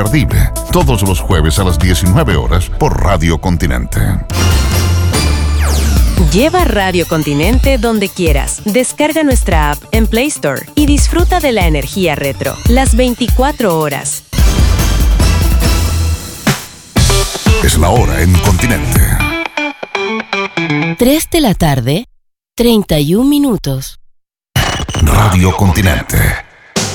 imperdible. Todos los jueves a las 19 horas por Radio Continente. Lleva Radio Continente donde quieras. Descarga nuestra app en Play Store y disfruta de la energía retro las 24 horas. Es la hora en Continente. 3 de la tarde, 31 minutos. Radio Continente.